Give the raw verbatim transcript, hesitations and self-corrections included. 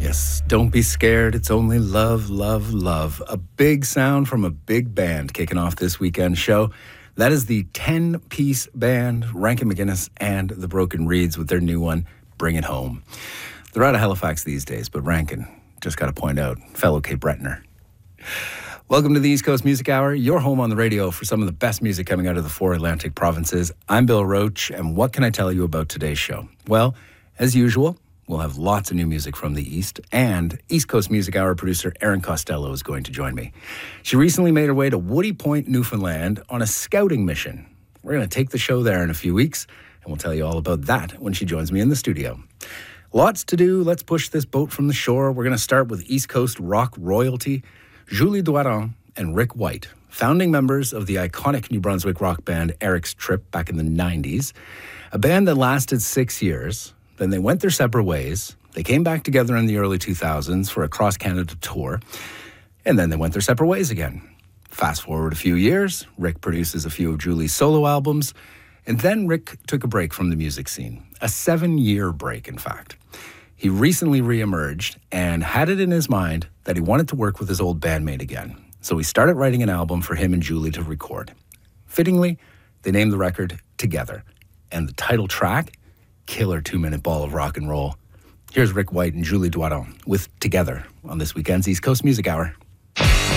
Yes, don't be scared. It's only love, love, love. A big sound from a big band kicking off this weekend show. That is the ten-piece band, Rankin McGuinness and the Broken Reeds with their new one, Bring It Home. They're out of Halifax these days, but Rankin, just got to point out, fellow Cape Bretoner. Welcome to the East Coast Music Hour, your home on the radio for some of the best music coming out of the four Atlantic provinces. I'm Bill Roach, and what can I tell you about today's show? Well, as usual, we'll have lots of new music from the East, and East Coast Music Hour producer Erin Costello is going to join me. She recently made her way to Woody Point, Newfoundland on a scouting mission. We're going to take the show there in a few weeks, and we'll tell you all about that when she joins me in the studio. Lots to do. Let's push this boat from the shore. We're going to start with East Coast rock royalty, Julie Doiron and Rick White, founding members of the iconic New Brunswick rock band Eric's Trip back in the nineties, a band that lasted six years. Then they went their separate ways. They came back together in the early two thousands for a cross-Canada tour, and then they went their separate ways again. Fast forward a few years, Rick produces a few of Julie's solo albums, and then Rick took a break from the music scene, a seven-year break, in fact. He recently re-emerged and had it in his mind that he wanted to work with his old bandmate again. So he started writing an album for him and Julie to record. Fittingly, they named the record Together. And the title track, killer two-minute ball of rock and roll. Here's Rick White and Julie Doiron with Together on this weekend's East Coast Music Hour.